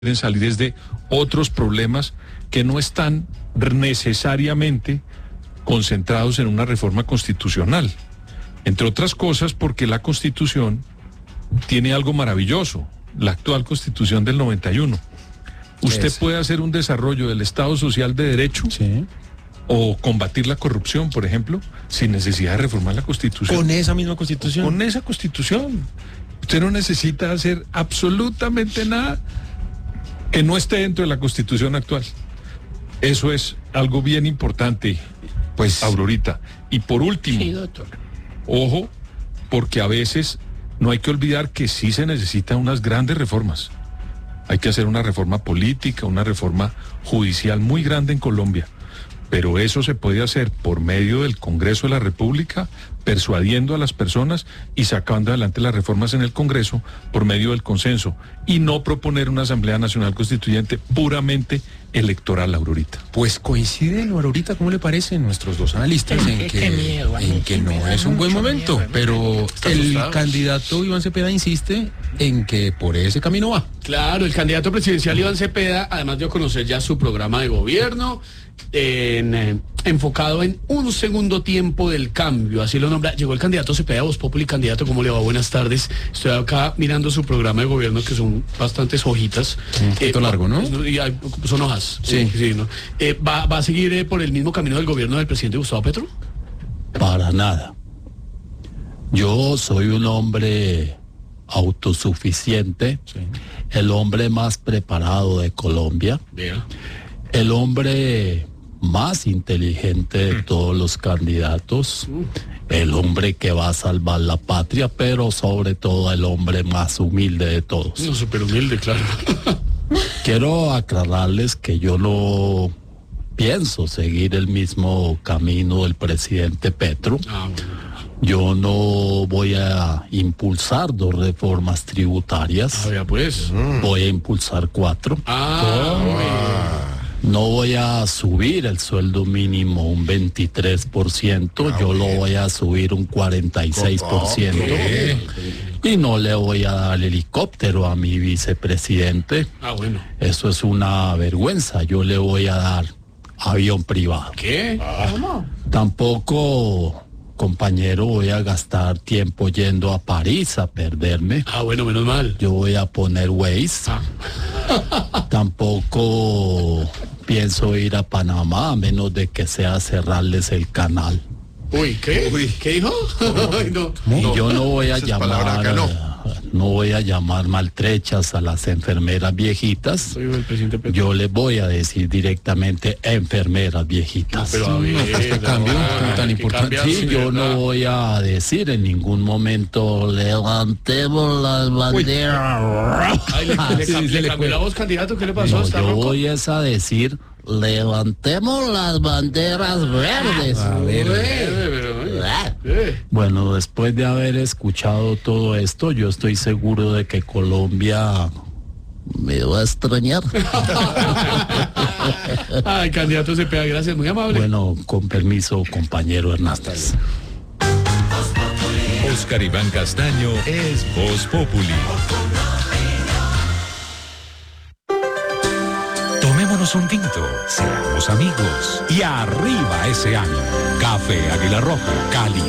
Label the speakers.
Speaker 1: quieren salir es de otros problemas que no están necesariamente concentrados en una reforma constitucional. Entre otras cosas porque la Constitución tiene algo maravilloso, la actual Constitución del 91. Usted puede hacer un desarrollo del Estado Social de Derecho,
Speaker 2: Sí.
Speaker 1: o combatir la corrupción, por ejemplo, sin necesidad de reformar la Constitución.
Speaker 2: Con esa misma Constitución.
Speaker 1: Con esa Constitución. Usted no necesita hacer absolutamente nada que no esté dentro de la Constitución actual. Eso es algo bien importante,
Speaker 2: Pues,
Speaker 1: Aurorita. Y por último,
Speaker 3: Sí, doctor.
Speaker 1: ojo, porque a veces no hay que olvidar que sí se necesitan unas grandes reformas. Hay que hacer una reforma política, una reforma judicial muy grande en Colombia. Pero eso se puede hacer por medio del Congreso de la República, persuadiendo a las personas y sacando adelante las reformas en el Congreso por medio del consenso, y no proponer una Asamblea Nacional Constituyente puramente electoral, Aurorita.
Speaker 2: pues coinciden ahorita, ¿cómo le parecen nuestros dos analistas
Speaker 3: Qué miedo, a mí
Speaker 2: en que
Speaker 3: sí me
Speaker 2: no
Speaker 3: da
Speaker 2: es un buen
Speaker 3: mucho
Speaker 2: momento?
Speaker 3: miedo,
Speaker 2: Pero el
Speaker 4: asustados.
Speaker 2: candidato Iván Cepeda insiste en que por ese camino va.
Speaker 4: Claro, el candidato presidencial Iván Cepeda, además de conocer ya su programa de gobierno, enfocado en un segundo tiempo del cambio, así lo nombra. Llegó el candidato Cepeda, Voz Populi. Candidato, ¿cómo le va? Buenas tardes. Estoy acá mirando su programa de gobierno, que son bastantes hojitas.
Speaker 2: Un poquito largo, ¿no?
Speaker 4: Son hojas.
Speaker 2: Sí.
Speaker 4: ¿No? ¿Va a seguir por el mismo camino del gobierno del presidente Gustavo Petro?
Speaker 5: Para nada. Yo soy un hombre autosuficiente, el hombre más preparado de Colombia,
Speaker 4: Vea.
Speaker 5: el hombre más inteligente de todos los candidatos, el hombre que va a salvar la patria, pero sobre todo el hombre más humilde de todos.
Speaker 4: No, súper humilde, claro.
Speaker 5: Quiero aclararles que yo no pienso seguir el mismo camino del presidente Petro.
Speaker 4: Ah, bueno.
Speaker 5: Yo no voy a impulsar 2 reformas tributarias,
Speaker 4: Ah, ya pues.
Speaker 5: voy a impulsar 4. No voy a subir el sueldo mínimo un 23%, yo lo voy a subir un 46%. Y no le voy a dar helicóptero a mi vicepresidente.
Speaker 4: Ah, bueno.
Speaker 5: Eso es una vergüenza, yo le voy a dar avión privado.
Speaker 4: ¿Qué?
Speaker 5: Tampoco, compañero, voy a gastar tiempo yendo a París a perderme.
Speaker 4: Ah, bueno, menos mal.
Speaker 5: Yo voy a poner Waze. Tampoco pienso ir a Panamá a menos de que sea cerrarles el canal.
Speaker 4: Uy, ¿qué? ¿Qué dijo? Ay, no.
Speaker 5: Y yo no voy a
Speaker 6: Esa es palabra acá,
Speaker 5: no voy a llamar maltrechas a las enfermeras viejitas.
Speaker 4: Soy el presidente Petro.
Speaker 5: Yo les voy a decir directamente enfermeras viejitas.
Speaker 4: Pero a ver,
Speaker 2: este cambio tan
Speaker 4: ¿qué
Speaker 2: importante.
Speaker 4: cambia?
Speaker 5: Sí, yo no voy a decir en ningún momento levantemos las banderas.
Speaker 4: Ay, le cambió la voz, candidato. ¿Qué le pasó?
Speaker 5: No,
Speaker 4: ¿Está
Speaker 5: yo
Speaker 4: ronco?
Speaker 5: voy es a decir levantemos las banderas verdes. Bueno, después de haber escuchado todo esto, yo estoy seguro de que Colombia me va a extrañar.
Speaker 4: Ay, candidato Cepeda, gracias, muy amable.
Speaker 5: Bueno, con permiso, compañero Hernández.
Speaker 7: Oscar Iván Castaño es Voz Populi. Tomémonos un tinto, seamos amigos y arriba ese ánimo. Café Águila Roja, calidad.